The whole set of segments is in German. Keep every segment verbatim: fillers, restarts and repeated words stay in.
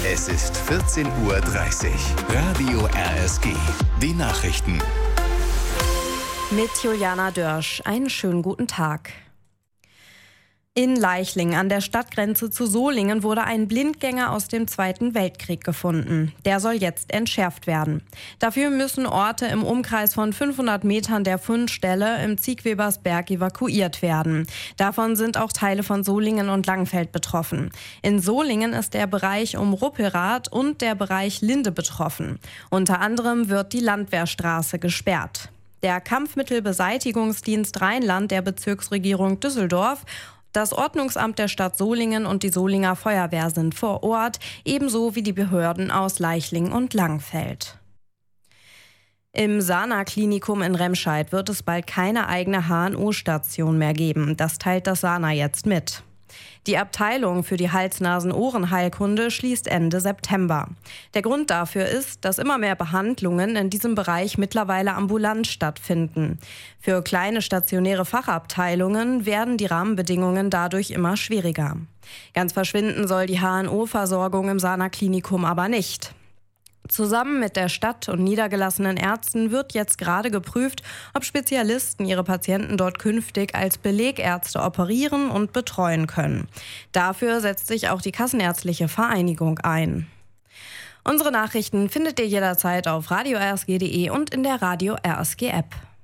Es ist vierzehn Uhr dreißig. Radio R S G. Die Nachrichten. Mit Juliana Dörsch. Einen schönen guten Tag. In Leichlingen an der Stadtgrenze zu Solingen wurde ein Blindgänger aus dem Zweiten Weltkrieg gefunden. Der soll jetzt entschärft werden. Dafür müssen Orte im Umkreis von fünfhundert Metern der Fundstelle im Ziegwebersberg evakuiert werden. Davon sind auch Teile von Solingen und Langenfeld betroffen. In Solingen ist der Bereich um Ruppelrath und der Bereich Linde betroffen. Unter anderem wird die Landwehrstraße gesperrt. Der Kampfmittelbeseitigungsdienst Rheinland der Bezirksregierung Düsseldorf, das Ordnungsamt der Stadt Solingen und die Solinger Feuerwehr sind vor Ort, ebenso wie die Behörden aus Leichlingen und Langenfeld. Im Sana-Klinikum in Remscheid wird es bald keine eigene H N O-Station mehr geben. Das teilt das Sana jetzt mit. Die Abteilung für die Hals-Nasen-Ohren-Heilkunde schließt Ende September. Der Grund dafür ist, dass immer mehr Behandlungen in diesem Bereich mittlerweile ambulant stattfinden. Für kleine stationäre Fachabteilungen werden die Rahmenbedingungen dadurch immer schwieriger. Ganz verschwinden soll die H N O-Versorgung im Sana-Klinikum aber nicht. Zusammen mit der Stadt und niedergelassenen Ärzten wird jetzt gerade geprüft, ob Spezialisten ihre Patienten dort künftig als Belegärzte operieren und betreuen können. Dafür setzt sich auch die Kassenärztliche Vereinigung ein. Unsere Nachrichten findet ihr jederzeit auf radio r s g punkt d e und in der Radio R S G App.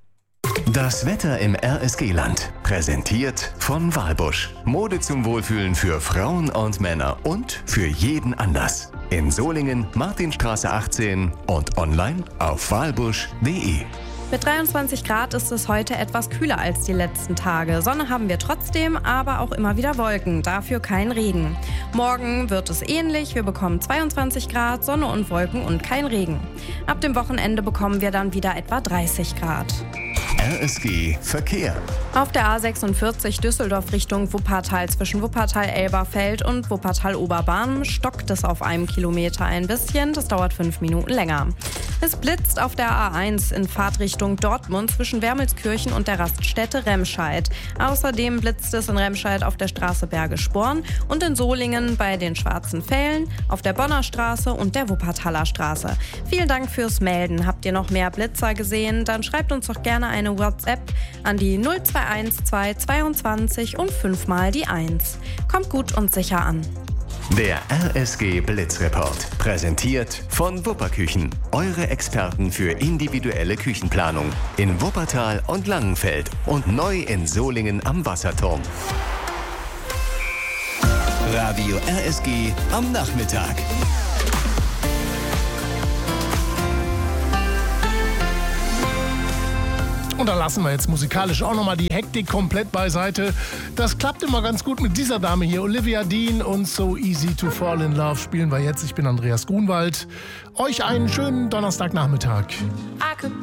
Das Wetter im R S G-Land. Präsentiert von Walbusch. Mode zum Wohlfühlen für Frauen und Männer und für jeden Anlass. In Solingen, Martinstraße achtzehn und online auf walbusch punkt d e. Mit dreiundzwanzig Grad ist es heute etwas kühler als die letzten Tage. Sonne haben wir trotzdem, aber auch immer wieder Wolken, dafür kein Regen. Morgen wird es ähnlich, wir bekommen zweiundzwanzig Grad, Sonne und Wolken und kein Regen. Ab dem Wochenende bekommen wir dann wieder etwa dreißig Grad. R S G Verkehr. Auf der A sechsundvierzig Düsseldorf Richtung Wuppertal zwischen Wuppertal-Elberfeld und Wuppertal-Oberbahn stockt es auf einem Kilometer ein bisschen. Das dauert fünf Minuten länger. Es blitzt auf der A eins in Fahrtrichtung Dortmund zwischen Wermelskirchen und der Raststätte Remscheid. Außerdem blitzt es in Remscheid auf der Straße Berge-Sporn und in Solingen bei den Schwarzen Fällen, auf der Bonner Straße und der Wuppertaler Straße. Vielen Dank fürs Melden. Habt ihr noch mehr Blitzer gesehen? Dann schreibt uns doch gerne eine WhatsApp an die null zwei eins zwei zweiundzwanzig und fünfmal die eins. Kommt gut und sicher an. Der R S G Blitzreport. Präsentiert von Wupperküchen. Eure Experten für individuelle Küchenplanung. In Wuppertal und Langenfeld und neu in Solingen am Wasserturm. Radio R S G am Nachmittag. Und da lassen wir jetzt musikalisch auch nochmal die Hektik komplett beiseite. Das klappt immer ganz gut mit dieser Dame hier. Olivia Dean und So Easy to Fall in Love spielen wir jetzt. Ich bin Andreas Grunwald. Euch einen schönen Donnerstagnachmittag. I could